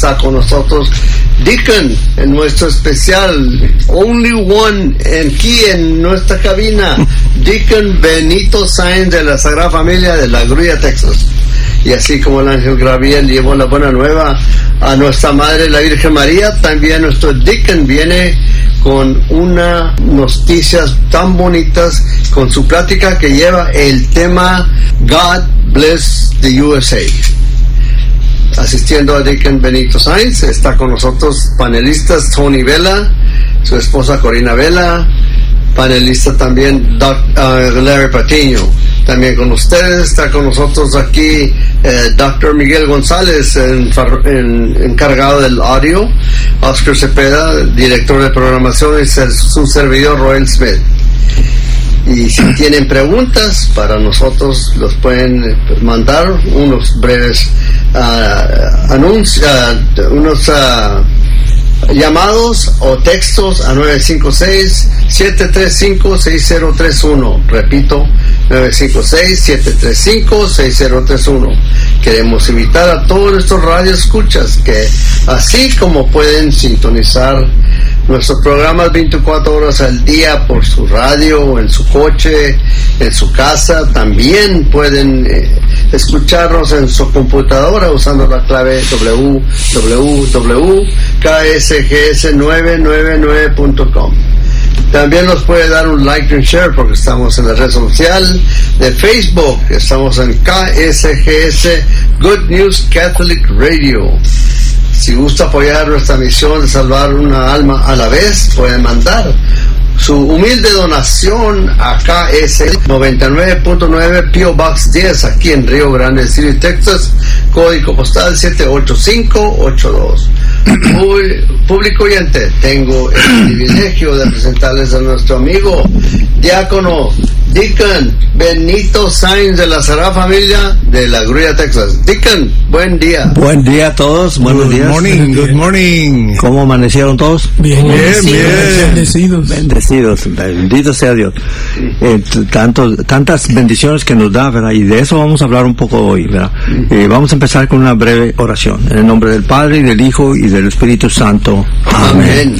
está con nosotros Deacon en nuestro especial Only One aquí en nuestra cabina, Deacon Benito Sáenz de la Sagrada Familia de La Grulla, Texas. Y así como el ángel Gabriel llevó la buena nueva a nuestra madre la Virgen María, también nuestro Deacon viene con unas noticias tan bonitas con su plática que lleva el tema God Bless the USA. Asistiendo a Deacon Benito Sáenz está con nosotros panelistas Tony Vela, su esposa Corina Vela, panelista también Larry Patiño. También con ustedes está con nosotros aquí Dr. Miguel González, encargado del audio, Oscar Cepeda, director de programación, y su servidor Roel Smith. Y si tienen preguntas para nosotros, los pueden mandar unos breves llamados o textos a 956-735-6031. Repito, 956-735-6031. Queremos invitar a todos nuestros radioescuchas que, así como pueden sintonizar nuestros programas 24 horas al día por su radio, en su coche, en su casa, también pueden escucharnos en su computadora usando la clave www.ksgs999.com. También nos puede dar un like y un share porque estamos en la red social de Facebook. Estamos en KSGS Good News Catholic Radio. Si gusta apoyar nuestra misión de salvar una alma a la vez, pueden mandar su humilde donación a KS 99.9 P.O. Box 10 aquí en Rio Grande City, Texas, código postal 78582. Público oyente, tengo el privilegio de presentarles a nuestro amigo diácono Deacon Benito Sáenz de la Sagrada Familia de La Grulla, Texas. Deacon, buen día. Buen día a todos, buenos días. Good morning. ¿Cómo amanecieron todos? Bien. Bendecidos, bendito sea Dios. Tantas bendiciones que nos da, ¿verdad? Y de eso vamos a hablar un poco hoy, ¿verdad? Vamos a empezar con una breve oración. En el nombre del Padre, y del Hijo, y del Espíritu Santo. Amén.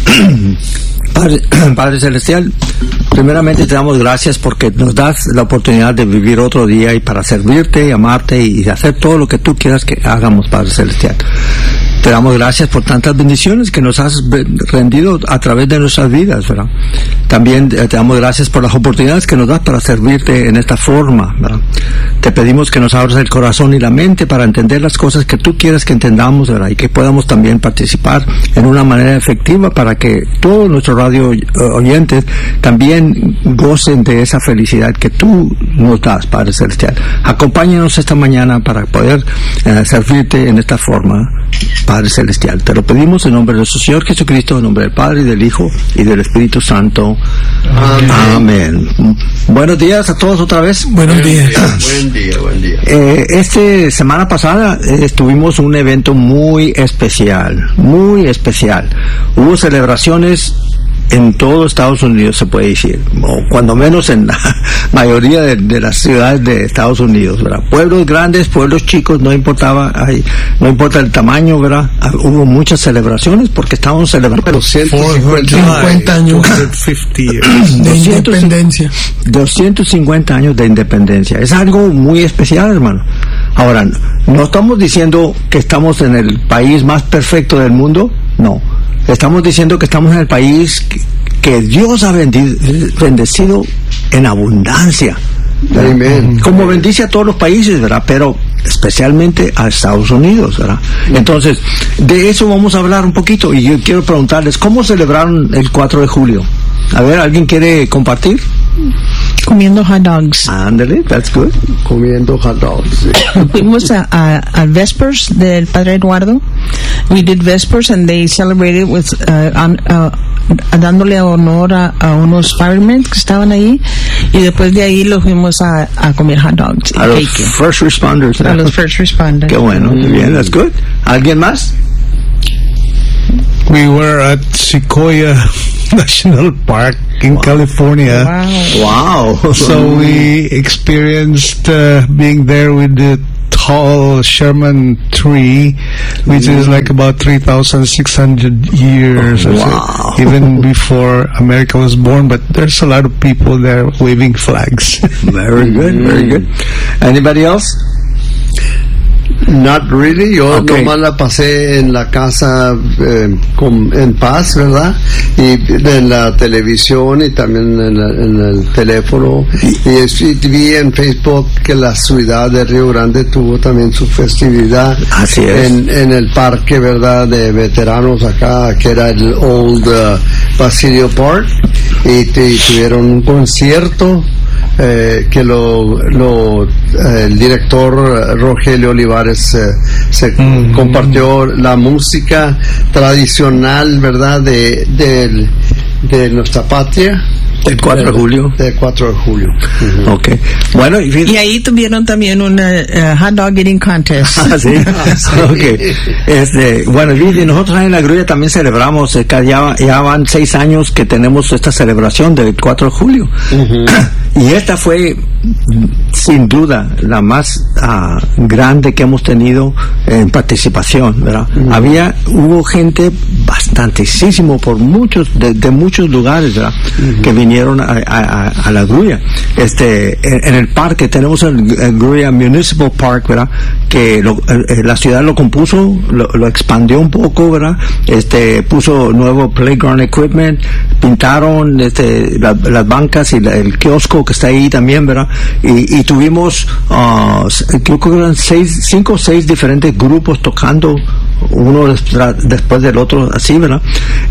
Padre Celestial, primeramente te damos gracias porque nos das la oportunidad de vivir otro día y para servirte y amarte y hacer todo lo que tú quieras que hagamos, Padre Celestial. Te damos gracias por tantas bendiciones que nos has rendido a través de nuestras vidas, ¿verdad? También te damos gracias por las oportunidades que nos das para servirte en esta forma, ¿verdad? Te pedimos que nos abras el corazón y la mente para entender las cosas que tú quieras que entendamos, ¿verdad? Y que podamos también participar en una manera efectiva para que todos nuestros radio oyentes también gocen de esa felicidad que tú nos das, Padre Celestial. Acompáñanos esta mañana para poder servirte en esta forma, Padre Celestial. Te lo pedimos en nombre de nuestro Señor Jesucristo, en nombre del Padre y del Hijo y del Espíritu Santo. Amén. Buenos días a todos otra vez. Buenos días. Buen día. Esta semana pasada tuvimos un evento muy especial. Hubo celebraciones en todo Estados Unidos, se puede decir, o cuando menos en la mayoría de las ciudades de Estados Unidos, ¿verdad? Pueblos grandes, pueblos chicos, no importa el tamaño, ¿verdad? Hubo muchas celebraciones porque estábamos celebrando 250 años de independencia. 250 años de independencia. Es algo muy especial, hermano. Ahora, no estamos diciendo que estamos en el país más perfecto del mundo, no. Estamos diciendo que estamos en el país que Dios ha bendecido en abundancia. Amén. Como bendice a todos los países, ¿verdad? Pero especialmente a Estados Unidos, ¿verdad? Entonces, de eso vamos a hablar un poquito. Y yo quiero preguntarles, ¿cómo celebraron el 4 de julio? A ver, ¿alguien quiere compartir? Comiendo hot dogs. Ándale, that's good. Comiendo hot dogs. Fuimos a Vespers del Padre Eduardo. We did Vespers and they celebrated with dándole honor a unos firemen que estaban ahí, y después de ahí los fuimos a comer hot dogs. A los first responders. A los first responders. Qué bueno, muy bien, that's good. ¿Alguien más? We were at Sequoia National Park in California. Wow. Wow. So we experienced being there with the called Sherman Tree, which is like about 3,600 years, Wow. even before America was born. But there's a lot of people there waving flags. Very good, very good. Anybody else? Not really, yo Okay. nomás la pasé en la casa en paz, ¿verdad? Y en la televisión y también en el teléfono. Y vi en Facebook que la ciudad de Río Grande tuvo también su festividad. Así es. En el parque, ¿verdad? De veteranos acá, que era el Old Basilio Park. Y tuvieron un concierto. Que el director Rogelio Olivares se compartió la música tradicional, ¿verdad? de nuestra patria. El 4 de julio. Del 4 de julio. Ok. Bueno, Y ahí tuvieron también una hot dog eating contest. Ah, sí. Okay. Bueno, y nosotros en la grulla también celebramos, ya van 6 años que tenemos esta celebración del 4 de julio. Y esta fue, sin duda, la más grande que hemos tenido en participación, ¿verdad? Hubo gente bastantísimo por muchos, de muchos lugares, ¿verdad? Que vinieron a la grulla. En el parque tenemos el Grulla Municipal Park, ¿verdad? Que la ciudad lo compuso, lo expandió un poco, ¿verdad? Puso nuevo playground equipment, pintaron las bancas y el kiosco que está ahí también, ¿verdad? Y tuvimos creo que eran 5 o 6 diferentes grupos tocando uno después del otro, así, ¿verdad?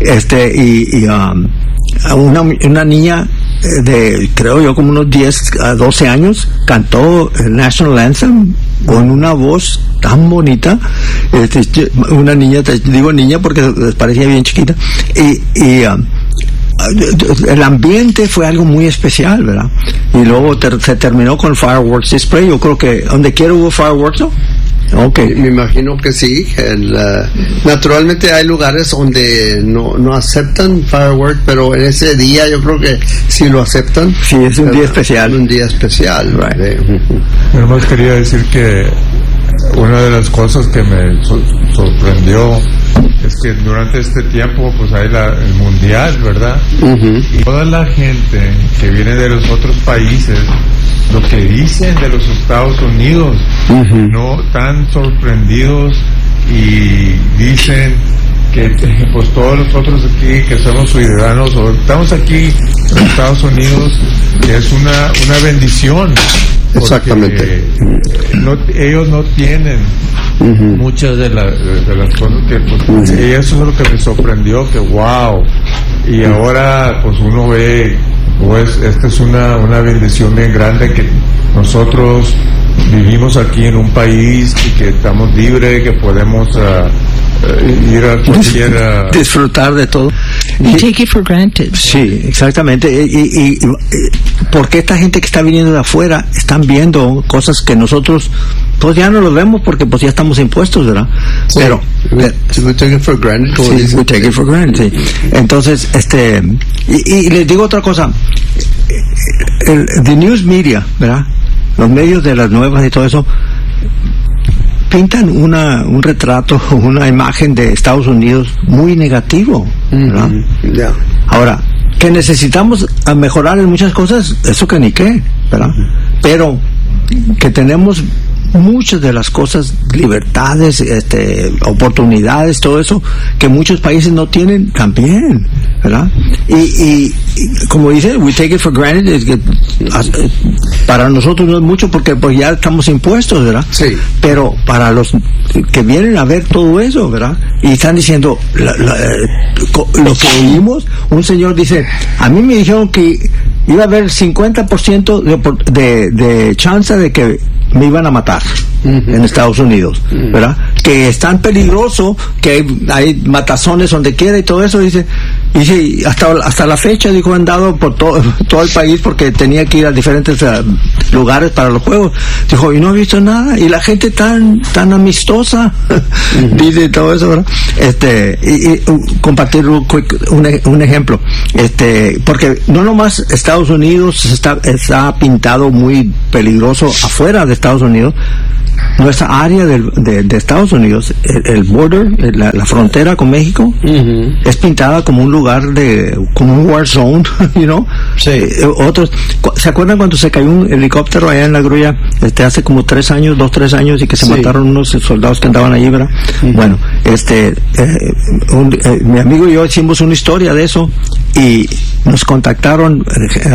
Una niña de, creo yo, como unos 10 a 12 años, cantó el National Anthem con una voz tan bonita. Una niña, te digo niña porque les parecía bien chiquita, y el ambiente fue algo muy especial, ¿verdad? Y luego se terminó con fireworks display. Yo creo que donde quiera hubo fireworks, ¿no? Okay. Me imagino que sí. Naturalmente hay lugares donde no aceptan fireworks, pero en ese día yo creo que sí lo aceptan. Sí, es un día especial. Un día especial. Right. Pero más quería decir que una de las cosas que me sorprendió es que durante este tiempo pues hay el mundial, ¿verdad? Y toda la gente que viene de los otros países, lo que dicen de los Estados Unidos, no tan sorprendidos, y dicen que pues todos nosotros aquí que somos ciudadanos o estamos aquí en Estados Unidos, que es una bendición. Exactamente. Ellos no tienen muchas de las cosas que pues, y eso es lo que me sorprendió, que wow. Y ahora pues uno ve, pues esta es una bendición bien grande, que nosotros vivimos aquí en un país y que estamos libres, que podemos ir a cualquier disfrutar de todo. You take it for granted. Sí, exactamente. Y porque esta gente que está viniendo de afuera están viendo cosas que nosotros pues ya no lo vemos porque pues ya estamos impuestos, ¿verdad? Sí. Pero we take it for granted. sí, we take it for granted, sí. Entonces, y les digo otra cosa. The news media, ¿verdad? Los medios de las nuevas y todo eso pintan un retrato, una imagen de Estados Unidos muy negativo, ¿verdad? Yeah. Ahora, que necesitamos mejorar en muchas cosas, eso que ni qué, ¿verdad? Pero que tenemos muchas de las cosas, libertades, oportunidades, todo eso, que muchos países no tienen también, ¿verdad? Y como dice, we take it for granted, es que para nosotros no es mucho porque pues ya estamos impuestos, ¿verdad? Sí. Pero para los que vienen a ver todo eso, ¿verdad? Y están diciendo, lo que oímos, un señor dice, a mí me dijeron que iba a haber 50% de chance de que me iban a matar en Estados Unidos, ¿verdad? Que es tan peligroso que hay matazones donde quiera y todo eso. Dice hasta la fecha, dijo, han dado por todo el país porque tenía que ir a diferentes lugares para los juegos. Dijo, y no he visto nada, y la gente tan amistosa, dice todo eso, ¿verdad? Y compartir un ejemplo, porque no nomás Estados Unidos está pintado muy peligroso afuera de Estados Unidos, nuestra área de Estados Unidos, el border, la frontera con México, es pintada como un lugar como un war zone, you know. Sí. Otros, ¿se acuerdan cuando se cayó un helicóptero allá en la grulla hace como 3 años y que se mataron unos soldados que andaban allí, ¿verdad? Bueno, mi amigo y yo hicimos una historia de eso y nos contactaron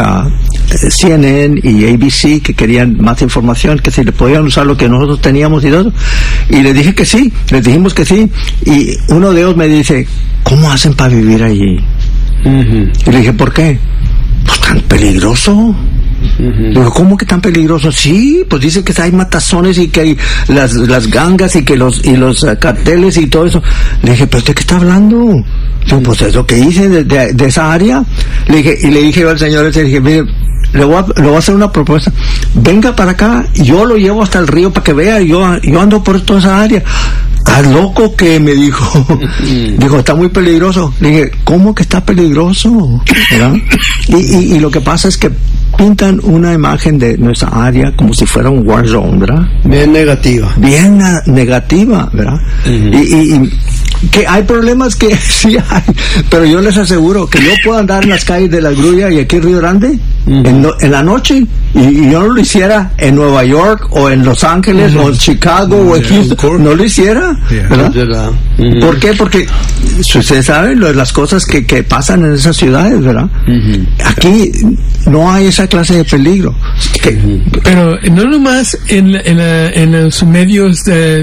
CNN y ABC que querían más información, que si le podían usar lo que nosotros teníamos y todo, y les dije que sí, les dijimos que sí, y uno de ellos me dice, ¿cómo hacen para vivir allí? Y le dije, ¿por qué? Pues tan peligroso. Digo, ¿cómo que tan peligroso? Sí, pues dice que hay matazones y que hay las gangas y que los carteles y todo eso. Le dije, ¿pero de qué está hablando? Digo, pues es lo que hice de esa área. Le dije yo al señor ese, le dije, mire, le voy a hacer una propuesta. Venga para acá, yo lo llevo hasta el río para que vea, yo ando por toda esa área. ¿Estás loco? Que me dijo. Dijo, está muy peligroso. Le dije, ¿cómo que está peligroso? ¿Verdad? Y lo que pasa es que pintan una imagen de nuestra área como si fuera un war zone, ¿verdad? Bien negativa. Bien negativa, ¿verdad? Y que hay problemas que sí hay, pero yo les aseguro que yo puedo andar en las calles de La Grulla y aquí en Río Grande en la noche y yo no lo hiciera en Nueva York o en Los Ángeles o en Chicago o en Houston, no lo hiciera, ¿verdad? ¿Por qué? Porque ustedes saben las cosas que pasan en esas ciudades, ¿verdad? Aquí no hay esa clase de peligro. Pero no nomás en los medios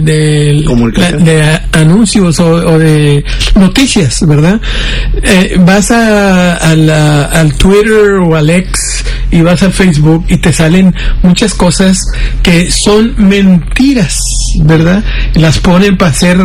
de anuncios o de noticias, ¿verdad? Vas al Twitter o al X y vas a Facebook y te salen muchas cosas que son mentiras, ¿verdad? Las ponen para hacer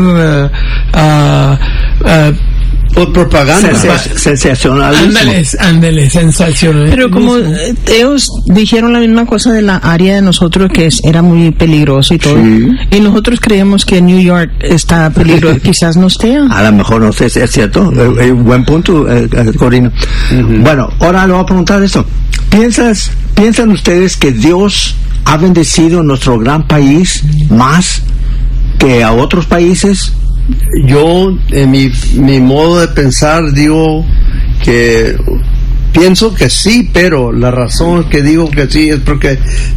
por propaganda. Sensacional. Ándale, sensacional. Pero como ellos dijeron la misma cosa de la área de nosotros, que era muy peligroso y todo, y nosotros creemos que New York está peligroso, quizás no esté. A lo mejor no sé, es cierto. Buen punto, Corina. Bueno, ahora le voy a preguntar esto. ¿Piensan ustedes que Dios ha bendecido nuestro gran país más que a otros países? Yo, en mi modo de pensar, digo que pienso que sí, pero la razón que digo que sí es porque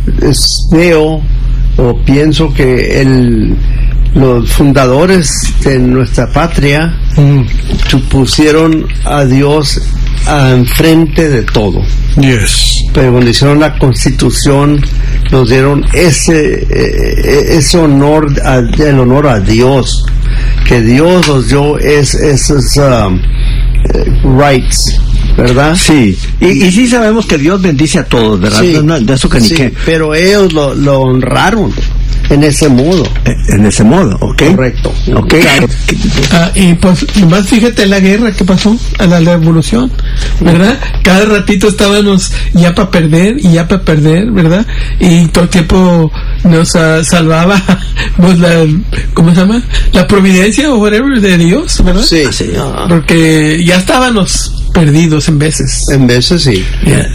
veo o pienso que los fundadores de nuestra patria pusieron a Dios enfrente de todo. Yes. Pero cuando hicieron la Constitución nos dieron ese honor, el honor a Dios, que Dios nos dio esos rights, ¿verdad? Sí, y sí sabemos que Dios bendice a todos, ¿verdad? Sí, no, de eso que ni qué. Pero ellos lo honraron en ese modo. En ese modo, ¿ok? Correcto. Ok. Y pues, nomás fíjate la guerra que pasó, a la revolución, ¿verdad? Cada ratito estábamos ya para perder, ¿verdad? Y todo el tiempo nos salvaba, pues, ¿cómo se llama? La providencia o whatever de Dios, ¿verdad? Sí. Porque ya estábamos perdidos en veces. En veces sí.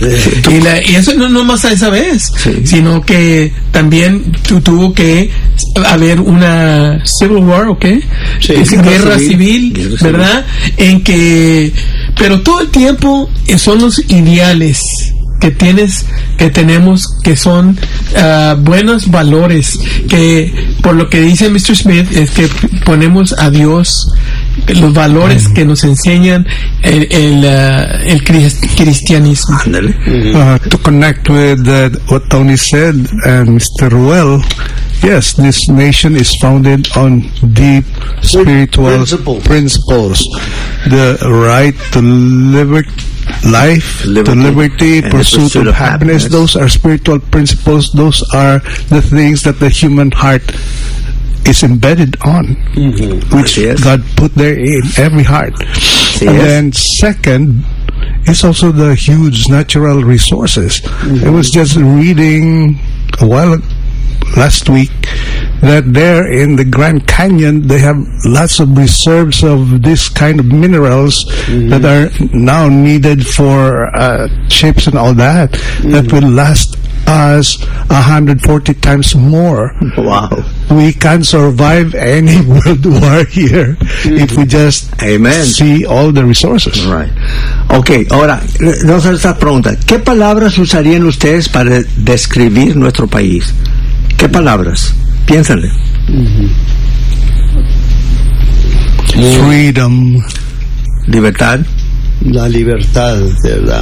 Y eso no más a esa vez, sino que también tuvo que haber una civil war, ¿ok? Sí, guerra civil, ¿verdad? En que, pero todo el tiempo son los ideales que tenemos, que son buenos valores, que por lo que dice Mr. Smith es que ponemos a Dios, los valores que nos enseñan el cristianismo. To connect with what Tony said and Mr. Ruel, yes, this nation is founded on deep spiritual principles. The right to life, to liberty, pursuit of happiness. Those are spiritual principles. Those are the things that the human heart is embedded on, which God put there in every heart. And then second is also the huge natural resources. I was just reading last week that there in the Grand Canyon they have lots of reserves of this kind of minerals that are now needed for ships and all that, that will last us 140 times more. Wow. We can survive any world war here if we just see all the resources. Right. Okay, ahora, vamos a hacer esta pregunta. ¿Qué palabras usarían ustedes para describir nuestro país? ¿Qué palabras? Piénsenle. Freedom. Libertad. La libertad, de verdad.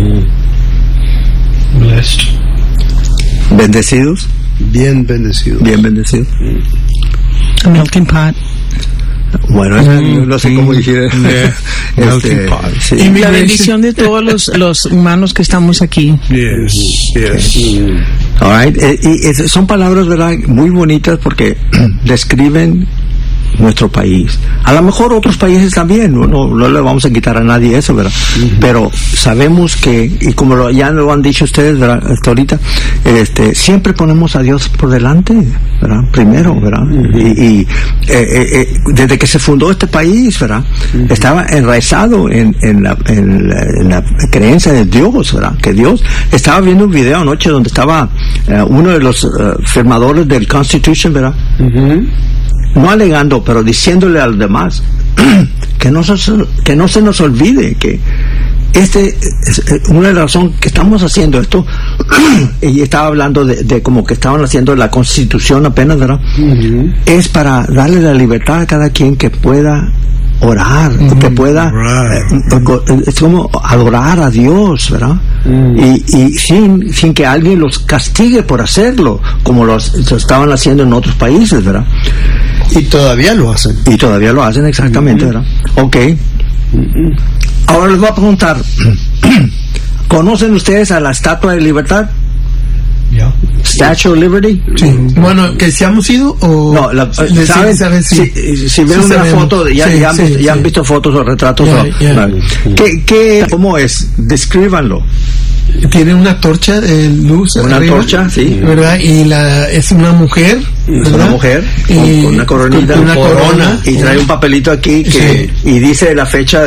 Blessed. Bendecidos. Bien bendecidos. Bien bendecidos. A melting pot. Bueno, no sé cómo decir. Sí. Y la bendición de todos los humanos que estamos aquí. Yes. All right. Y son palabras, ¿verdad?, muy bonitas porque describen nuestro país. A lo mejor otros países también, no le vamos a quitar a nadie eso, ¿verdad? Pero sabemos que, y como ya lo han dicho ustedes, ¿verdad?, hasta ahorita, siempre ponemos a Dios por delante, ¿verdad?, primero, ¿verdad? Y desde que se fundó este país, ¿verdad?, estaba enraizado en la creencia de Dios, ¿verdad?, que Dios. Estaba viendo un video anoche donde estaba uno de los firmadores del Constitution, ¿verdad?, no alegando, pero diciéndole a los demás que no se nos olvide que es una de las razones que estamos haciendo esto. Y estaba hablando de como que estaban haciendo la Constitución apenas, ¿verdad? Es para darle la libertad a cada quien que pueda orar, que pueda es como adorar a Dios, ¿verdad? Y sin que alguien los castigue por hacerlo, como lo estaban haciendo en otros países, ¿verdad? Y todavía lo hacen. Y todavía lo hacen, exactamente, ¿verdad? Ok. Ahora les voy a preguntar, ¿conocen ustedes a la Estatua de Libertad? Yeah. Statue of Liberty. Sí. Bueno, que si hemos ido o no, ¿saben? Si ven una foto, ya han visto fotos o retratos. ¿Cómo es? Descríbanlo. Tiene una torcha de luz. Una arriba, torcha, sí. ¿Verdad? Y es una mujer. Es una mujer con una coronita. Con una corona. Y trae un papelito aquí y dice la fecha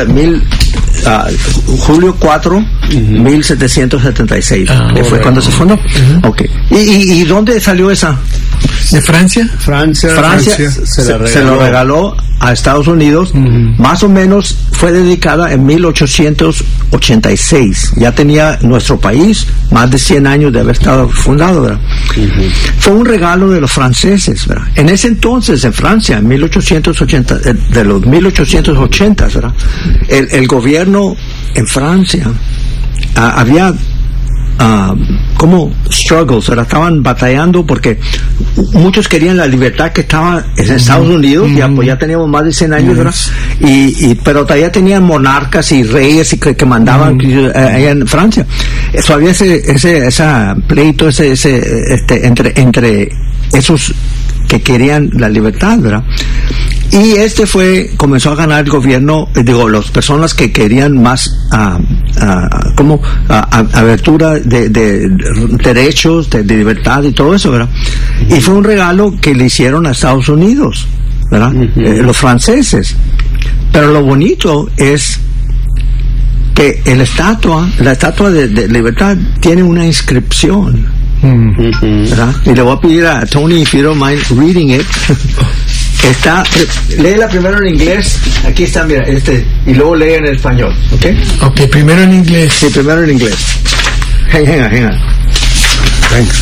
julio 4, 1776. Que fue cuando se fundó. Okay. ¿Y dónde salió esa? ¿De Francia? Francia se lo regaló a Estados Unidos. Más o menos fue dedicada en 1886. Ya tenía nuestro país más de 100 años de haber estado fundado, ¿verdad? Fue un regalo de los franceses, ¿verdad? En ese entonces, en Francia, en 1880, de los 1880, ¿verdad?, el gobierno en Francia había como struggles, ¿verdad? Estaban batallando porque muchos querían la libertad que estaba en Estados Unidos, ya teníamos más de 100 años, ¿verdad? Pero todavía tenían monarcas y reyes que mandaban allá en Francia. Había ese pleito entre esos que querían la libertad, ¿verdad? Y comenzó a ganar el gobierno, las personas que querían más abertura de derechos, de libertad y todo eso, ¿verdad? Y fue un regalo que le hicieron a Estados Unidos, ¿verdad? Los franceses. Pero lo bonito es que la estatua de libertad tiene una inscripción, ¿verdad? Y le voy a pedir a Tony, if you don't mind reading it. Léela primero en inglés. Aquí está, mira, y luego lee en español, ¿ok? Ok, primero en inglés. Sí, primero en inglés. Hang on. Thanks.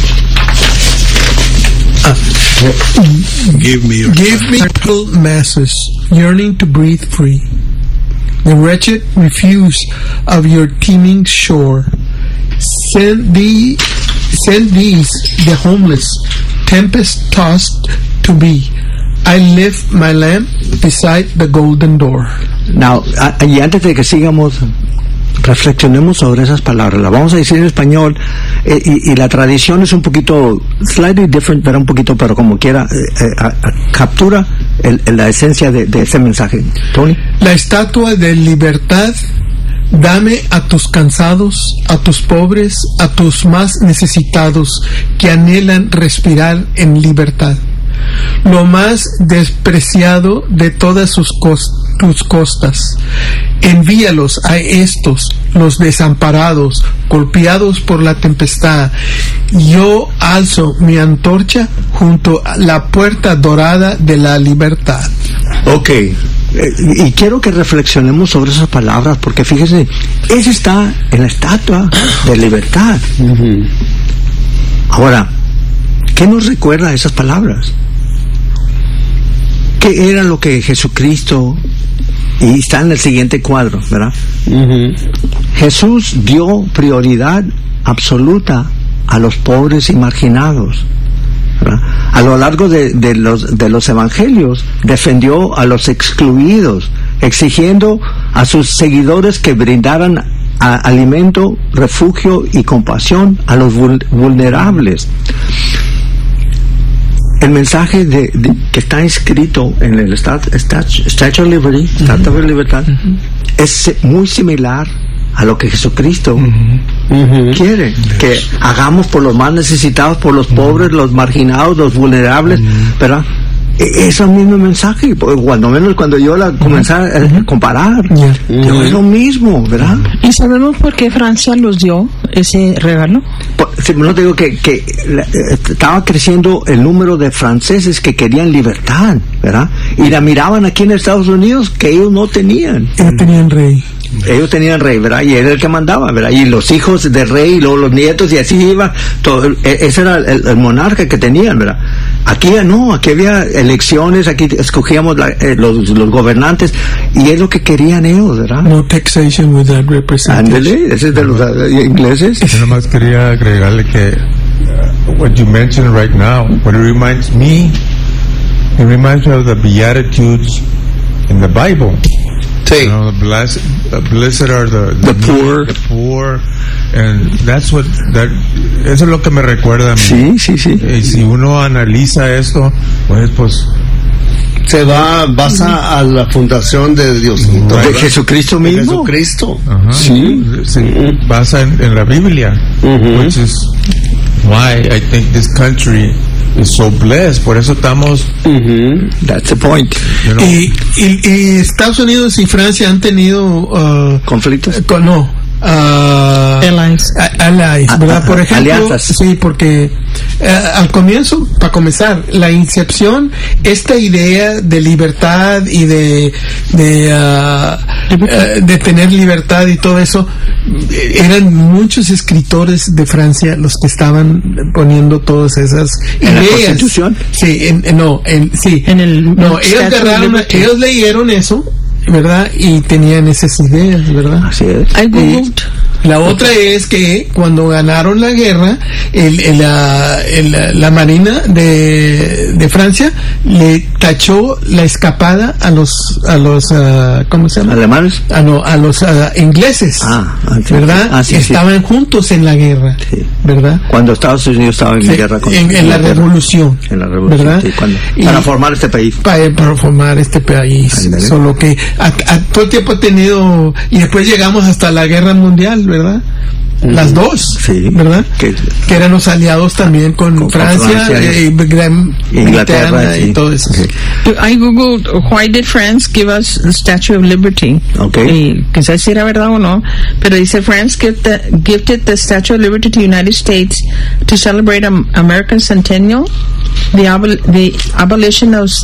Give me little masses yearning to breathe free. The wretched refuse of your teeming shore. Send these the homeless, tempest-tossed to be. I lift my lamp beside the golden door. Now, y antes de que sigamos, reflexionemos sobre esas palabras. Las vamos a decir en español, y la tradición es un poquito slightly different, pero como quiera captura la esencia de ese mensaje. Tony. La estatua de libertad. Dame a tus cansados, a tus pobres, a tus más necesitados que anhelan respirar en libertad. lo más despreciado de todas tus costas. Envíalos a estos, los desamparados, golpeados por la tempestad. Yo alzo mi antorcha junto a la puerta dorada de la libertad. Ok, y quiero que reflexionemos sobre esas palabras, porque fíjese, esa está en la estatua de libertad. Ahora, ¿qué nos recuerda esas palabras? ¿Qué era lo que Jesucristo, y está en el siguiente cuadro, ¿verdad? Jesús dio prioridad absoluta a los pobres y marginados, ¿verdad? A lo largo de los evangelios defendió a los excluidos, exigiendo a sus seguidores que brindaran alimento, refugio y compasión a los vulnerables. El mensaje que está escrito en el Statue of Liberty, Estatua de Libertad, es muy similar a lo que Jesucristo quiere que hagamos por los más necesitados, por los pobres, los marginados, los vulnerables, ¿verdad? Es el mismo mensaje, cuando menos cuando yo la comencé a comparar, es lo mismo, ¿verdad? ¿Y sabemos por qué Francia los dio ese regalo? No digo que estaba creciendo el número de franceses que querían libertad, ¿verdad? Y la miraban aquí en Estados Unidos que ellos no tenían. Ellos tenían rey. Ellos tenían rey, ¿verdad? Y él era el que mandaba, ¿verdad? Y los hijos del rey, y luego los nietos, y así iba. Todo, ese era el monarca que tenían, ¿verdad? Aquí ya no, aquí había elecciones, aquí escogíamos los gobernantes, y es lo que querían ellos, ¿verdad? No taxation without representation. Ándele, ese es de los ingleses. Yo nomás quería agregarle que what you mentioned right now, what it reminds me of the Beatitudes in the Bible. Sí. You know, blessed are the poor, and that's what eso es lo que me recuerda a mí. Sí. Y si uno analiza esto, pues se basa a la fundación de Dios, de Jesucristo mismo. Jesucristo. Sí. Se basa en la Biblia, which is why I think this country is so blessed. Por eso estamos. That's the point. You know, y Estados Unidos y Francia han tenido conflictos. Allies, ¿verdad? Por ejemplo, alianzas. Sí, porque al comienzo, para comenzar, la incepción, esta idea de libertad y de tener libertad y todo eso, eran muchos escritores de Francia los que estaban poniendo todas esas ¿En ideas. la Constitución? Sí, ellos leyeron eso, ¿verdad? Y tenían esas ideas, ¿verdad? Así es. La otra es que cuando ganaron la guerra, la Marina de Francia le tachó la escapada a los ¿cómo se llama? ¿Alemanes? A los ingleses, ¿verdad? Estaban juntos en la guerra, ¿verdad? Cuando Estados Unidos estaba en guerra con en la revolución, ¿verdad? Sí, para formar este país. Para formar este país. Solo que todo el tiempo ha tenido, y después llegamos hasta la guerra mundial, ¿verdad? Las dos, sí, ¿verdad? Que eran los aliados también con Francia y Inglaterra y todo eso. Okay. I googled why did France give us the Statue of Liberty. Okay. Y quizás si era verdad o no, pero dice France gifted the Statue of Liberty to the United States to celebrate American Centennial, the abolition of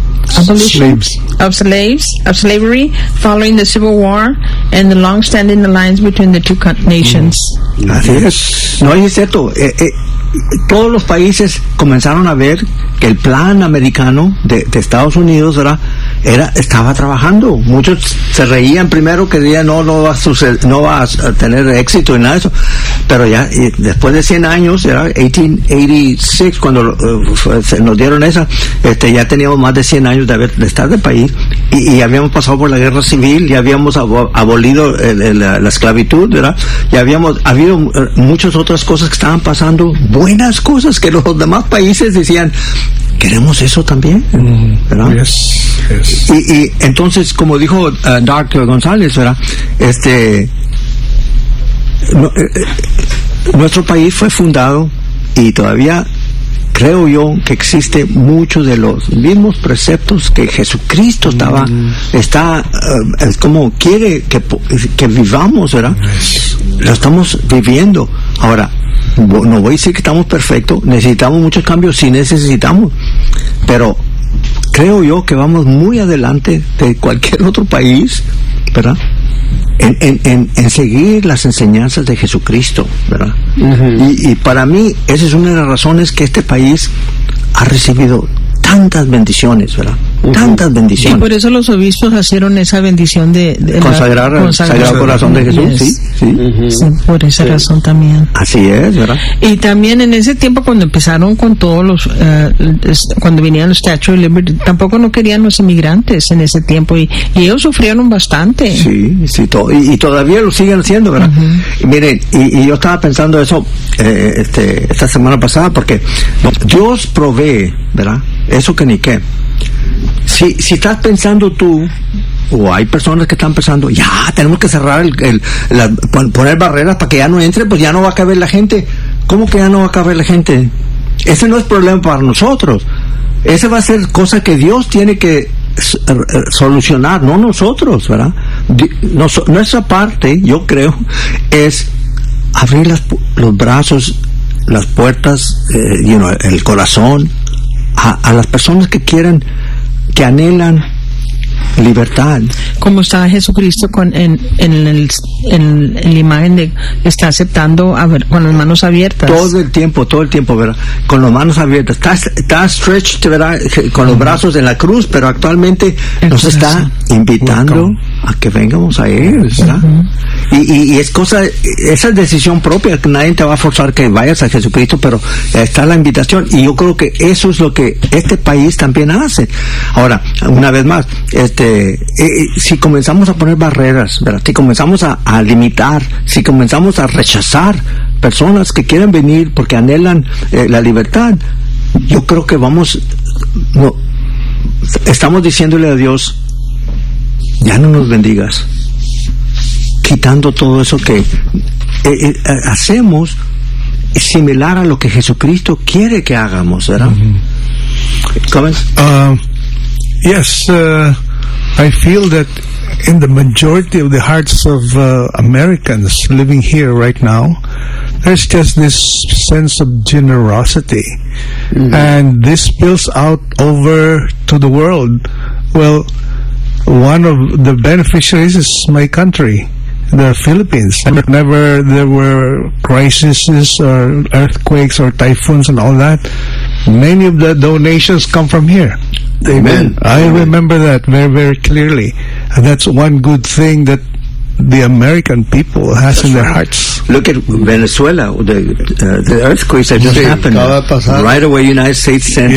slavery following the Civil War and the long-standing alliance between the two nations. Así es. No, y es cierto. Todos los países comenzaron a ver que el plan americano de Estados Unidos estaba trabajando. Muchos se reían primero, que decían no va a tener éxito y nada de eso, pero ya después de 100 años, era 1886 cuando nos dieron esa, ya teníamos más de 100 años de estar del país, y habíamos pasado por la guerra civil, ya habíamos abolido la esclavitud, ¿verdad? Ya habido muchas otras cosas que estaban pasando, buenas cosas que los demás países decían, queremos eso también, ¿verdad? Yes. Y entonces, como dijo Dr. González, ¿verdad? Nuestro país fue fundado y todavía creo yo que existe muchos de los mismos preceptos que Jesucristo está como quiere que vivamos, ¿verdad? Lo estamos viviendo. Ahora, no voy a decir que estamos perfectos, necesitamos muchos cambios, sí necesitamos, pero creo yo que vamos muy adelante de cualquier otro país, ¿verdad? En seguir las enseñanzas de Jesucristo, ¿verdad? Y para mí esa es una de las razones que este país ha recibido tantas bendiciones, ¿verdad? Tantas bendiciones. Y por eso los obispos hicieron esa bendición de consagrar el Sagrado Corazón de Jesús. Sí, por esa razón también. Así es, ¿verdad? Y también en ese tiempo cuando empezaron con todos los cuando vinieron los Statue of Liberty, tampoco no querían los inmigrantes en ese tiempo y ellos sufrieron bastante. Sí, y todavía lo siguen haciendo, ¿verdad? Y miren, y yo estaba pensando eso esta semana pasada, porque Dios provee, ¿verdad? Eso que ni qué. Si estás pensando tú, o hay personas que están pensando, ya, tenemos que cerrar poner barreras para que ya no entre, pues ya no va a caber la gente. ¿Cómo que ya no va a caber la gente? Ese no es problema para nosotros. Esa va a ser cosa que Dios tiene que solucionar, no nosotros, ¿verdad? Nuestra parte, yo creo, es abrir los brazos, las puertas, el corazón a las personas que quieren, que anhelan libertad. Como está Jesucristo en la imagen de está aceptando con las manos abiertas. Todo el tiempo, ¿verdad? Con las manos abiertas. Está stretched, ¿verdad? Con los brazos en la cruz, pero actualmente nos está invitando a que vengamos a Él, ¿verdad? Y esa es decisión propia, que nadie te va a forzar que vayas a Jesucristo, pero está la invitación, y yo creo que eso es lo que este país también hace. Ahora, una vez más, si comenzamos a poner barreras, ¿verdad? Si comenzamos a limitar, si comenzamos a rechazar personas que quieren venir porque anhelan la libertad, yo creo que estamos diciéndole a Dios, ya no nos bendigas, quitando todo eso que hacemos similar a lo que Jesucristo quiere que hagamos, ¿verdad? Yes, I feel that in the majority of the hearts of Americans living here right now, there's just this sense of generosity, and this spills out over to the world. Well, one of the beneficiaries is my country, the Philippines. Whenever there were crises or earthquakes or typhoons and all that, many of the donations come from here. Amen. I remember that very, very clearly. And that's one good thing that the American people has in their hearts. Look at Venezuela, the earthquakes that just happened. Right away, United States sent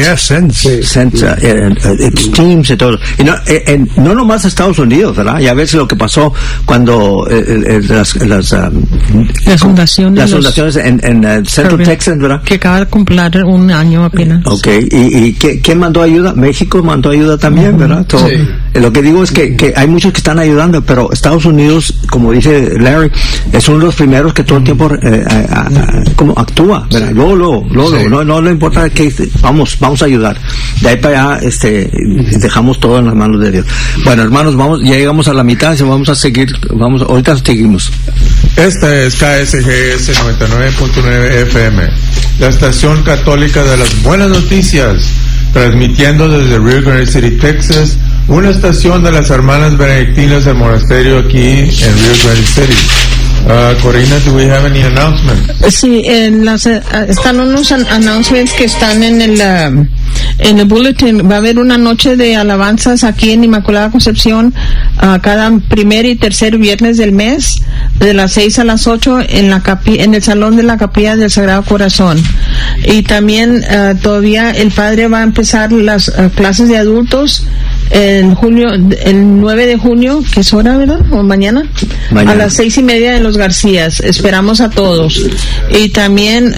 its teams y todo. Y no nomás Estados Unidos, ¿verdad? Ya ves lo que pasó cuando las fundaciones en Central Texas, ¿verdad? Que acaba de cumplir un año apenas. Okay. ¿Y quién mandó ayuda? México mandó ayuda también, ¿verdad? Lo que digo es que hay muchos que están ayudando, pero Estados Unidos, como dice Larry, es uno de los primeros que todo el tiempo como actúa, ¿verdad? Luego, no le importa que vamos a ayudar. De ahí para allá dejamos todo en las manos de Dios. Bueno, hermanos, ya llegamos a la mitad, vamos a seguir, ahorita seguimos. Esta es KSGS 99.9 FM, la estación católica de las buenas noticias, transmitiendo desde Rio Grande City, Texas, una estación de las hermanas benedictinas del monasterio aquí en Rio Grande City. Corina, do we have any announcement? Sí, están unos announcements que están en el bulletin. Va a haber una noche de alabanzas aquí en Inmaculada Concepción cada primer y tercer viernes del mes, de las 6 a las 8 en el salón de la Capilla del Sagrado Corazón. Y también todavía el padre va a empezar las clases de adultos el 9 de junio, que es hora, ¿verdad? ¿O mañana? A las 6:30 en Los Garcías. Esperamos a todos. Y también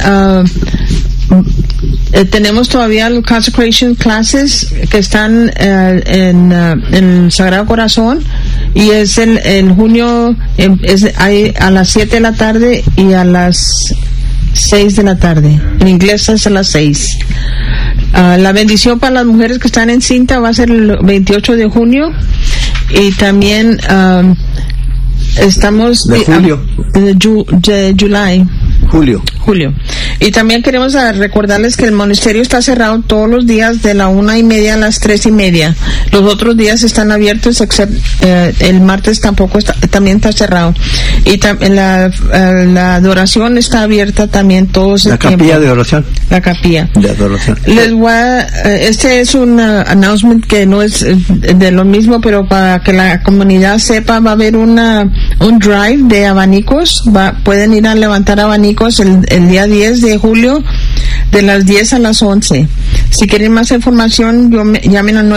tenemos todavía los consecration classes que están en el Sagrado Corazón, y es en junio, hay a las 7 de la tarde y a las 6 de la tarde. En inglés es a las 6. La bendición para las mujeres que están en cinta va a ser el 28 de junio. Y también estamos... ¿De julio? De Julio. Y también queremos recordarles que el monasterio está cerrado todos los días de la 1:30 a las 3:30. Los otros días están abiertos, excepto el martes también está cerrado. Y la adoración está abierta también todo ese tiempo. La capilla de oración. La capilla de adoración. Este es un announcement que no es de lo mismo, pero para que la comunidad sepa, va a haber un drive de abanicos. Pueden ir a levantar abanicos el día 10 de julio de las 10 a las 11. Si quieren más información, llamen al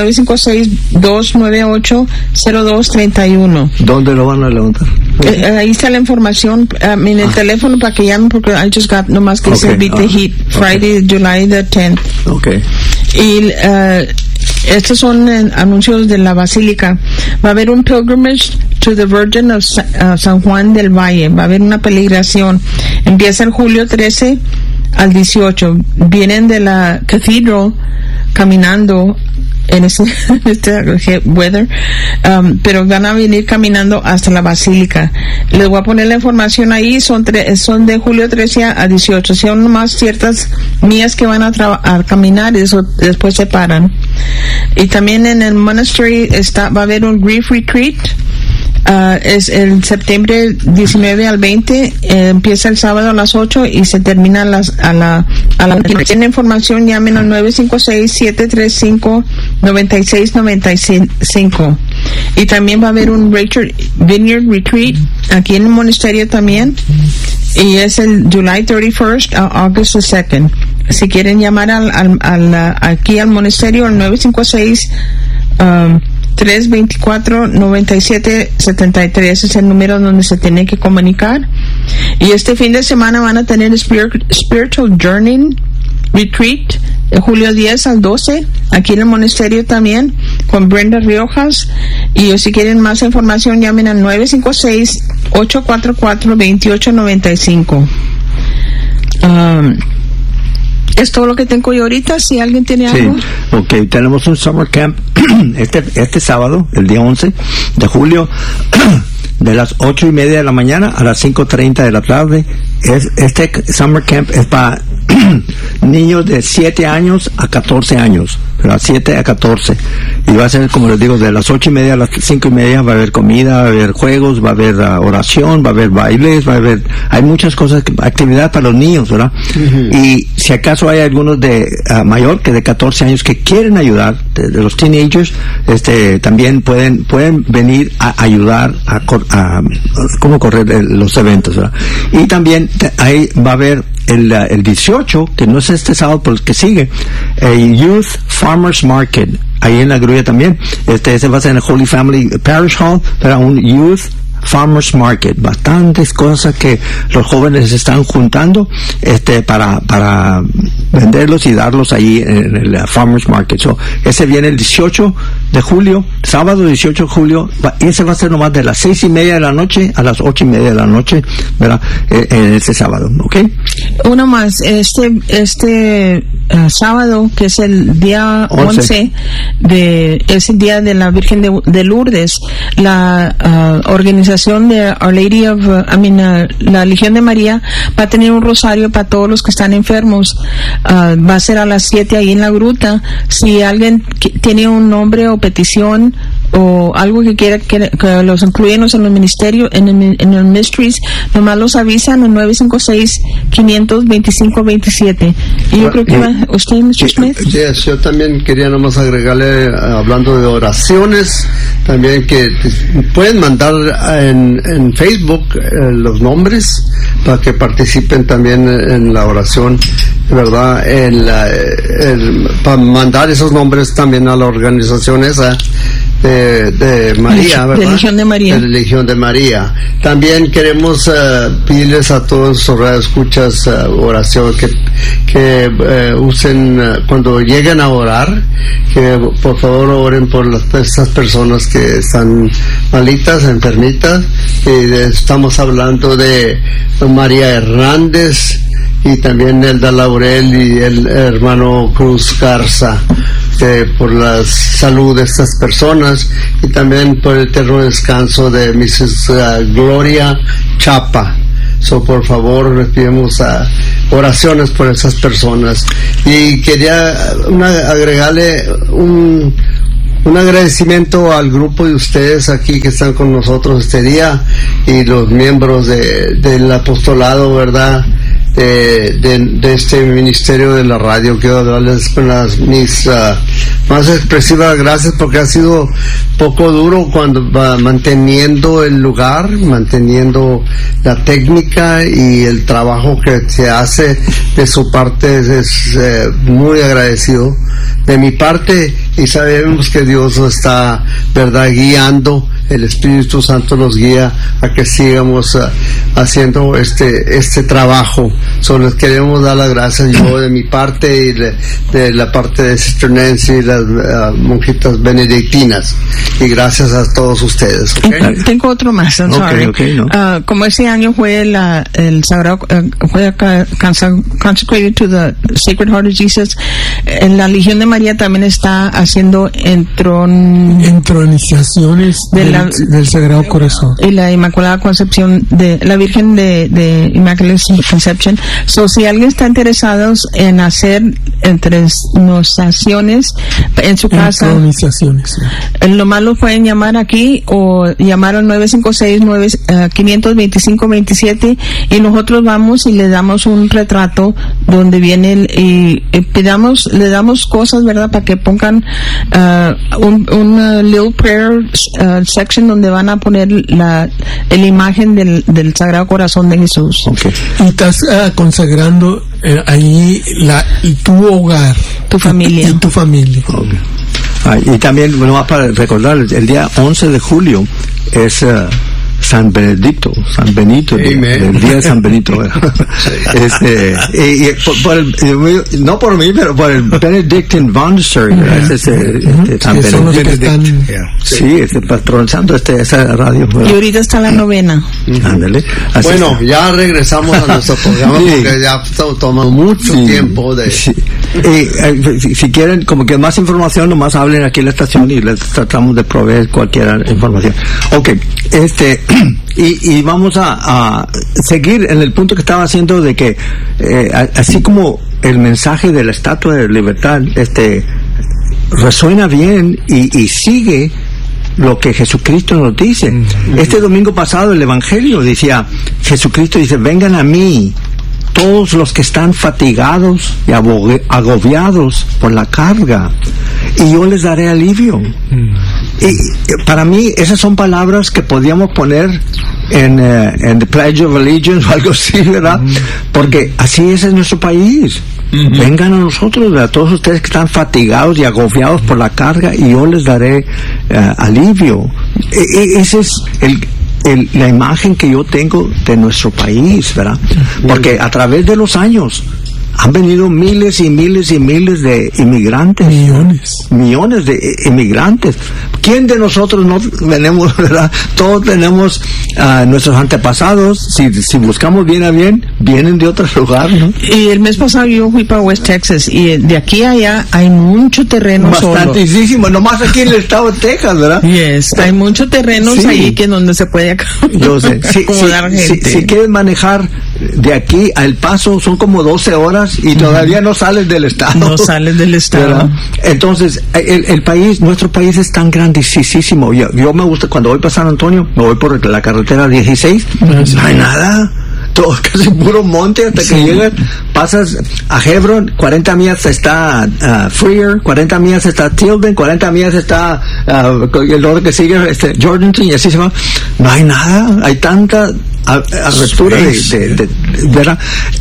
956-298-0231. ¿Dónde lo van a levantar? Ahí está la información en el teléfono para que llamen, porque I just got nomás que dice Beat the Heat, Friday, July the 10th. Okay. Y estos son anuncios de la basílica. Va a haber un pilgrimage to the Virgin of San Juan del Valle. Va a haber una peregrinación. Empieza el julio 13 al 18. Vienen de la Cathedral caminando en este weather, pero van a venir caminando hasta la basílica. Les voy a poner la información ahí. Son de julio 13 a 18. Son nomás ciertas millas que van a caminar y después se paran. Y también en el monastery va a haber un grief retreat. Es el septiembre 19 al 20, empieza el sábado a las 8 y se termina a la tienen información, llamen al 956-735-9695. Y también va a haber un Vineyard Retreat aquí en el monasterio también, y es el July 31st a August 2nd. Si quieren llamar aquí al monasterio, al 956 324-9773 es el número donde se tiene que comunicar. Y este fin de semana van a tener Spiritual Journey Retreat de julio 10 al 12 aquí en el monasterio también, con Brenda Riojas. Y si quieren más información, llamen al 956-844-2895. Es todo lo que tengo yo ahorita. Si alguien tiene algo. Sí, ok. Tenemos un summer camp este sábado, el día 11 de julio, de las 8:30 de la mañana a las 5:30 de la tarde. Este summer camp es para niños de 7 años a 14 años, pero 7 a 14. Y va a ser, como les digo, de las 8:30 a las 5:30. Va a haber comida, va a haber juegos, va a haber oración, va a haber bailes, hay muchas cosas, actividad para los niños, ¿verdad? Uh-huh. Y si acaso hay algunos de mayor que de 14 años que quieren ayudar, de los teenagers, también pueden venir a ayudar a cómo correr los eventos, ¿verdad? Y también ahí va a haber el 18, que no es este sábado, pero el que sigue, el Youth Farmers Market, ahí en la grulla también. Ese va a ser en el Holy Family Parish Hall, para un Youth Farmers Market. Bastantes cosas que los jóvenes están juntando para venderlos y darlos ahí en el Farmers Market. Ese viene el 18 de julio, sábado 18 de julio, y ese va a ser nomás de las 6:30 de la noche a las 8:30 de la noche, ¿verdad? En este sábado, ¿ok? Uno más, sábado, que es el día 11 es el día de la Virgen de Lourdes, la organización de Our Lady of la Legión de María va a tener un rosario para todos los que están enfermos. Va a ser a las 7 ahí en la gruta. Si alguien tiene un nombre o petición o algo que quiera que los incluyan en los ministerios, en el ministries, nomás los avisan al 956-500-2527. Y yo creo que usted, Mr. Smith. Yes, yo también quería nomás agregarle, hablando de oraciones, también que pueden mandar en Facebook los nombres para que participen también en la oración, ¿verdad? Para mandar esos nombres también a la organización esa, de María, ¿verdad? De Legión de María. De Legión de María. También queremos pedirles a todos sus radioescuchas oración, que usen, cuando lleguen a orar, que por favor oren por esas personas que están malitas, enfermitas. Estamos hablando de María Hernández y también Elda Laurel y el hermano Cruz Garza, por la salud de estas personas, y también por el eterno descanso de Mrs. Gloria Chapa. Por favor, les pedimos oraciones por esas personas. Y quería agregarle un agradecimiento al grupo de ustedes aquí que están con nosotros este día, y los miembros del apostolado, ¿verdad?, de este ministerio de la radio. Quiero darles mis más expresivas gracias, porque ha sido poco duro cuando va manteniendo el lugar, manteniendo la técnica y el trabajo que se hace de su parte. Es muy agradecido de mi parte, y sabemos que Dios nos está, ¿verdad?, guiando. El Espíritu Santo nos guía a que sigamos haciendo este trabajo. Solo les queremos dar las gracias, yo de mi parte y de la parte de Sister Nancy y las monjitas benedictinas, y gracias a todos ustedes. ¿Okay? Tengo otro más. Okay, no. Como ese año fue el sagrado, fue consecrated to the Sacred Heart of Jesus, la Legión de María también está haciendo entronizaciones del Sagrado Corazón y la Inmaculada Concepción de la Virgen de Immaculate Conception. Si alguien está interesado en hacer entronizaciones en su casa, lo más lo pueden llamar aquí o llamar al 956-525-27, y nosotros vamos y le damos un retrato donde viene y le damos cosas, ¿verdad?, para que pongan un little prayer section donde van a poner la imagen del Sagrado Corazón de Jesús. Okay. Y estás consagrando ahí tu hogar, tu familia. Y tu familia. Okay. Y también, bueno, más para recordar, el día 11 de julio es San Benito, el día de San Benito. No por mí, pero por el Benedictine Monastery, San Benedicto. Sí, patronizando esa radio. Y ahorita está la novena. Ándale. Bueno, ya regresamos a nuestro programa, porque ya tomamos mucho tiempo de... Sí. Si quieren como que más información, nomás hablen aquí en la estación y les tratamos de proveer cualquier información. Okay, y vamos a seguir en el punto que estaba haciendo de que así como el mensaje de la Estatua de Libertad resuena bien y sigue lo que Jesucristo nos dice. Este domingo pasado el Evangelio decía, Jesucristo dice, vengan a mí todos los que están fatigados y agobiados por la carga, y yo les daré alivio. Y para mí esas son palabras que podíamos poner en The Pledge of Allegiance o algo así, ¿verdad? Porque así es en nuestro país. Vengan a nosotros, a todos ustedes que están fatigados y agobiados por la carga, y yo les daré alivio. Ese es la imagen que yo tengo de nuestro país, ¿verdad? Porque a través de los años han venido miles y miles y miles de inmigrantes. Millones de inmigrantes. ¿Quién de nosotros no tenemos, verdad? Todos tenemos nuestros antepasados. Si buscamos bien a bien, vienen de otro lugar, ¿no? Y el mes pasado yo fui para West Texas, y de aquí a allá hay mucho terreno bastantísimo, nomás aquí en el estado de Texas, ¿verdad? Yes, hay mucho terreno ahí que donde se puede acomodar gente. Si quieres manejar de aquí a El Paso, son como 12 horas y todavía no sales del estado. No sales del estado. ¿Verdad? Entonces, nuestro país es tan grandísimo. Yo me gusta, cuando voy para San Antonio, me voy por la carretera 16, no hay nada. Todo casi puro monte hasta que llegas, pasas a Hebron, 40 millas está Freer, 40 millas está Tilden, 40 millas está el otro que sigue Jordanton, y así se va. No hay nada, hay tanta abertura de ¿verdad?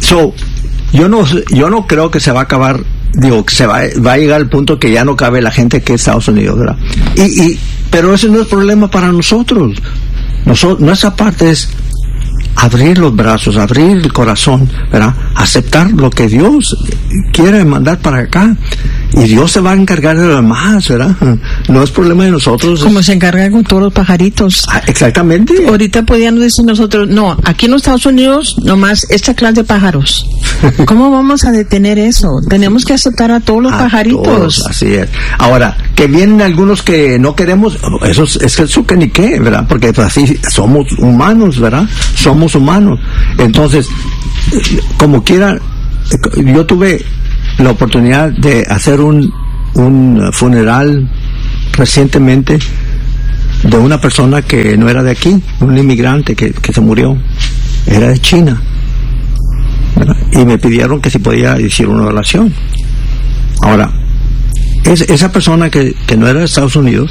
Yo no creo que se va a acabar, digo, que va a llegar al punto que ya no cabe la gente que es Estados Unidos, ¿verdad? Pero ese no es problema para nosotros. Nuestra parte es abrir los brazos, abrir el corazón, ¿verdad? Aceptar lo que Dios quiere mandar para acá. Y Dios se va a encargar de lo demás, ¿verdad? No es problema de nosotros. Como se encargan con todos los pajaritos. Exactamente. Ahorita podíamos decir nosotros, no, aquí en los Estados Unidos, nomás esta clase de pájaros. ¿Cómo vamos a detener eso? Tenemos que aceptar a todos los pajaritos. Todos, así es. Ahora, que vienen algunos que no queremos, eso es el su que ni qué, ¿verdad? Porque pues, así somos humanos, ¿verdad? Somos humanos. Entonces, como quiera, yo tuve la oportunidad de hacer un funeral recientemente de una persona que no era de aquí, un inmigrante que se murió, era de China, ¿verdad? Y me pidieron que si podía decir una oración. Ahora, esa persona que no era de Estados Unidos